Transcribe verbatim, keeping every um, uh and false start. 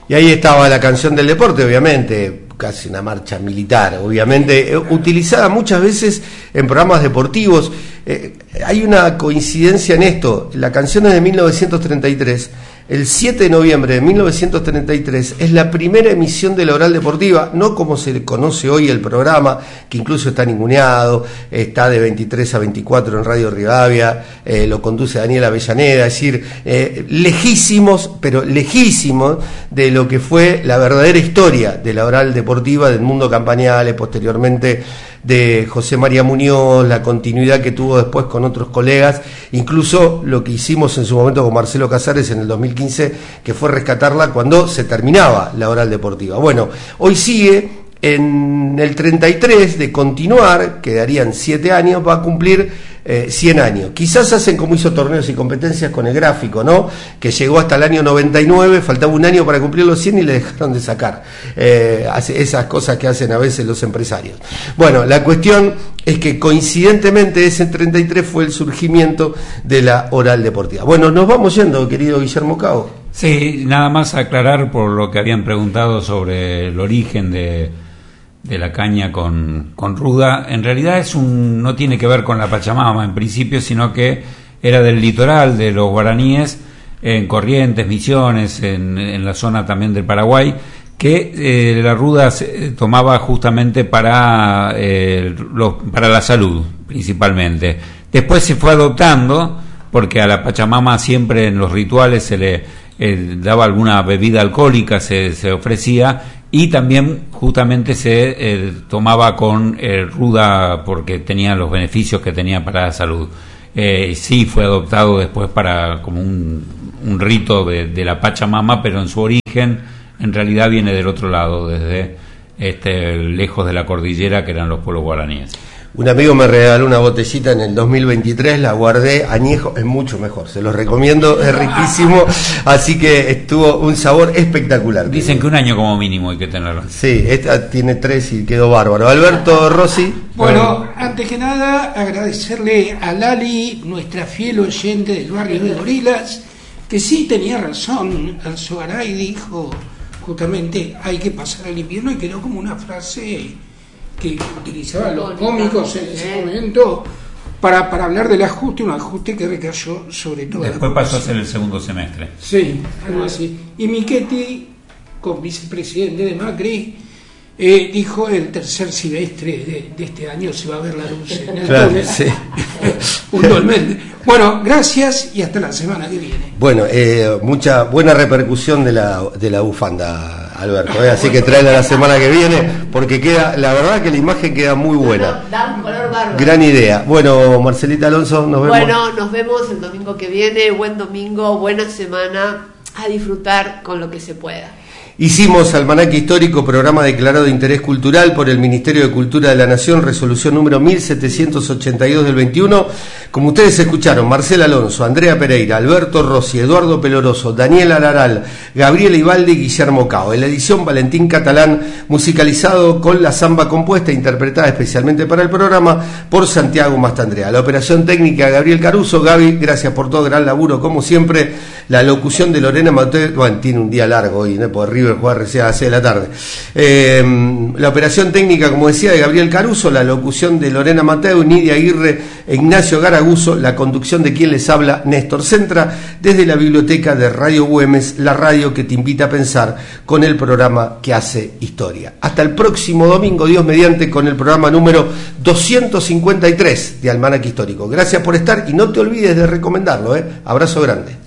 Y ahí estaba la canción del deporte, obviamente, casi una marcha militar, obviamente, eh, utilizada muchas veces en programas deportivos. Eh, hay una coincidencia en esto, la canción es de mil novecientos treinta y tres, el siete de noviembre de mil novecientos treinta y tres es la primera emisión de la Oral Deportiva, no como se le conoce hoy el programa, que incluso está ninguneado, está de veintitrés a veinticuatro en Radio Rivadavia, eh, lo conduce Daniel Avellaneda, es decir, eh, lejísimos, pero lejísimos de lo que fue la verdadera historia de la Oral Deportiva del mundo Campañales, posteriormente de José María Muñoz, la continuidad que tuvo después con otros colegas, incluso lo que hicimos en su momento con Marcelo Casares en el dos mil quince, que fue rescatarla cuando se terminaba la Oral Deportiva. Bueno, hoy sigue en el treinta y tres de continuar, quedarían siete años, va a cumplir eh, cien años. Quizás hacen como hizo Torneos y Competencias con el gráfico, ¿no? Que llegó hasta el año noventa y nueve, faltaba un año para cumplir los cien y le dejaron de sacar. Eh, esas cosas que hacen a veces los empresarios. Bueno, la cuestión es que coincidentemente ese treinta y tres fue el surgimiento de la Oral Deportiva. Bueno, nos vamos yendo, querido Guillermo Cao. Sí, nada más aclarar por lo que habían preguntado sobre el origen de, de la caña con, con ruda. En realidad es un no tiene que ver con la Pachamama en principio, sino que era del litoral de los guaraníes, en Corrientes, Misiones, en, en la zona también del Paraguay, que eh, la ruda se tomaba justamente para, eh, los, para la salud, principalmente. Después se fue adoptando, porque a la Pachamama siempre en los rituales se le eh, daba alguna bebida alcohólica, se, se ofrecía, y también justamente se eh, tomaba con eh, ruda porque tenía los beneficios que tenía para la salud. Eh, sí fue adoptado después para como un, un rito de, de la Pachamama, pero en su origen en realidad viene del otro lado, desde este lejos de la cordillera, que eran los pueblos guaraníes. Un amigo me regaló una botellita en el dos mil veintitrés, la guardé añejo, es mucho mejor, se los recomiendo, es riquísimo, así que estuvo un sabor espectacular. Dicen que un año como mínimo hay que tenerlo. Sí, esta tiene tres y quedó bárbaro. Alberto Rossi. Bueno, antes que nada, agradecerle a Lali, nuestra fiel oyente del barrio de Gorilas, que sí tenía razón, Alzogaray dijo justamente hay que pasar el invierno, y quedó como una frase que utilizaban los cómicos en ese momento para, para hablar del ajuste, un ajuste que recayó sobre todo. Después pasó a ser el segundo semestre. Sí, algo así. Y Michetti, con vicepresidente de Macri, eh, dijo el tercer semestre de, de este año se va a ver la luz en el claro, túnel. Sí. Puntualmente. Bueno, gracias y hasta la semana que viene. Bueno, eh, mucha buena repercusión de la de la bufanda, Alberto, ¿eh? Así que tráela la semana que viene, porque queda, la verdad que la imagen queda muy buena. No, da un color bárbaro. Gran idea. Bueno, Marcelita Alonso, nos vemos. Bueno, nos vemos el domingo que viene. Buen domingo, buena semana, a disfrutar con lo que se pueda. Hicimos Almanaque Histórico, programa declarado de interés cultural por el Ministerio de Cultura de la Nación, resolución número mil setecientos ochenta y dos del veintiuno. Como ustedes escucharon, Marcel Alonso, Andrea Pereira, Alberto Rossi, Eduardo Peloroso, Daniel Araral, Gabriel Ibaldi y Guillermo Cao. En la edición Valentín Catalán, musicalizado con la samba compuesta e interpretada especialmente para el programa por Santiago Mastandrea. La operación técnica Gabriel Caruso. Gaby, gracias por todo, gran laburo como siempre. La locución de Lorena Mateo, bueno, tiene un día largo hoy, ¿no? Por River jugar recién a las seis de la tarde. Eh, la operación técnica, como decía, de Gabriel Caruso, la locución de Lorena Mateo, Nidia Aguirre, Ignacio Garaguso, la conducción de quien les habla, Néstor Centra, desde la biblioteca de Radio Güemes, la radio que te invita a pensar con el programa que hace historia. Hasta el próximo domingo, Dios mediante, con el programa número doscientos cincuenta y tres de Almanaque Histórico. Gracias por estar y no te olvides de recomendarlo, ¿eh? Abrazo grande.